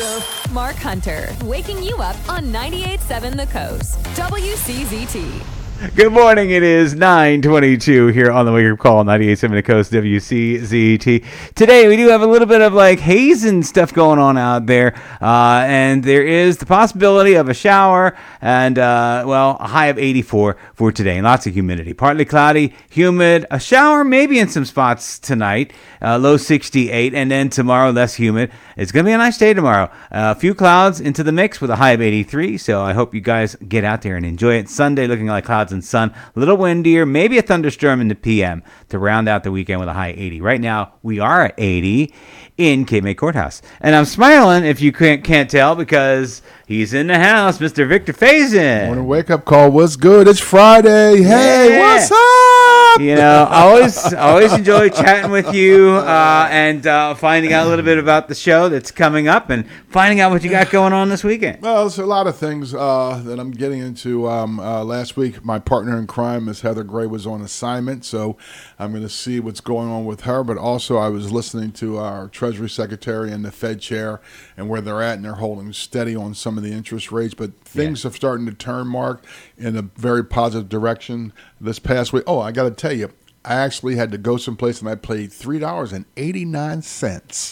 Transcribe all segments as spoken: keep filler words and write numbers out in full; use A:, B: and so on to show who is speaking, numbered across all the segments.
A: Mark Hunter, waking you up on ninety-eight point seven The Coast. W C Z T.
B: Good morning. It is nine twenty-two here on the Wake Up Call, ninety-eight point seven The Coast, W C Z T. Today, we do have a little bit of like haze and stuff going on out there. Uh, and there is the possibility of a shower and, uh, well, a high of eighty-four for today. And lots of humidity. Partly cloudy, humid, a shower maybe in some spots tonight. Uh, low sixty-eight. And then tomorrow, less humid. It's going to be a nice day tomorrow. Uh, a few clouds into the mix with a high of eighty-three. So I hope you guys get out there and enjoy it. Sunday looking like clouds and sun, a little windier, maybe a thunderstorm in the P M to round out the weekend with a high eighty. Right now, we are at eighty in Cape May Courthouse. And I'm smiling, if you can't, can't tell, because he's in the house, Mister Victor Faison.
C: Morning wake up call. What's good? It's Friday. Hey,
B: yeah.
C: What's up?
B: You know, I always, always enjoy chatting with you uh, and uh, finding out a little bit about the show that's coming up and finding out what you got going on this weekend.
C: Well, there's a lot of things uh, that I'm getting into. Um, uh, last week, my partner in crime, Miss Heather Gray, was on assignment, so I'm going to see what's going on with her. But also, I was listening to our Treasury Secretary and the Fed Chair and where they're at, and they're holding steady on some of the interest rates. But things yeah. are starting to turn, Mark, in a very positive direction this past week. Oh, I got to tell you, I actually had to go someplace and I paid three dollars and eighty-nine cents.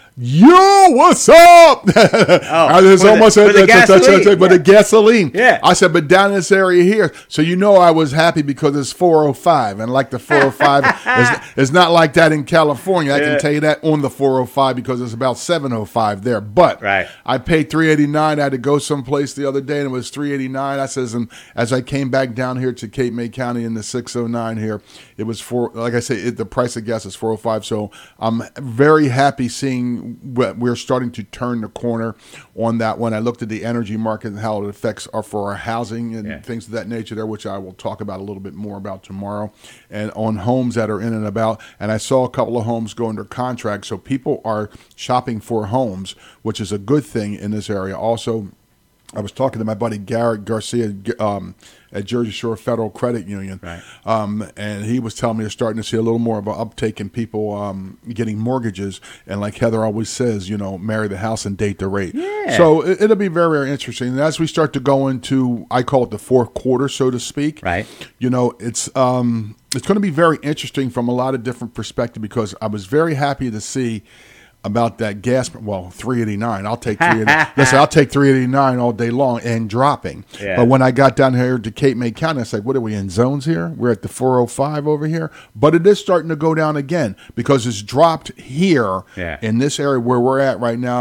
C: Yo, what's up?
B: Oh,
C: There's
B: for
C: almost
B: the,
C: a,
B: for the gasoline.
C: But
B: yeah.
C: the gasoline.
B: Yeah.
C: I said, but down in this area here. So you know I was happy because it's four oh five. And like the four oh five, it's, it's not like that in California. I
B: yeah.
C: can tell you that on the four oh five because it's about seven oh five there. But
B: right.
C: I paid three eighty-nine. I had to go someplace the other day and it was three eighty-nine. I says, and as I came back down here to Cape May County in the six oh nine here, it was four. Like I say, it, the price of gas is four oh five. So I'm very happy seeing what we're starting to turn the corner on that one. I looked at the energy market and how it affects our for our housing and
B: yeah.
C: things of that nature there, which I will talk about a little bit more about tomorrow, and on homes that are in and about. And I saw a couple of homes go under contract, so people are shopping for homes, which is a good thing in this area. Also, I was talking to my buddy Garrett Garcia um, at Jersey Shore Federal Credit Union,
B: right.
C: um, and he was telling me they're starting to see a little more of an uptake in people um, getting mortgages. And like Heather always says, you know, marry the house and date the rate.
B: Yeah.
C: So it, it'll be very, very interesting. And as we start to go into, I call it the fourth quarter, so to speak.
B: Right.
C: You know, it's um, it's going to be very interesting from a lot of different perspectives because I was very happy to see about that gas, well, three eighty-nine. I'll take three eighty-nine. Listen, I'll take three eighty-nine all day long and dropping.
B: Yeah.
C: But when I got down here to Cape May County, I said, what are we in zones here? We're at the four oh five over here. But it is starting to go down again because it's dropped here
B: yeah.
C: in this area where we're at right now.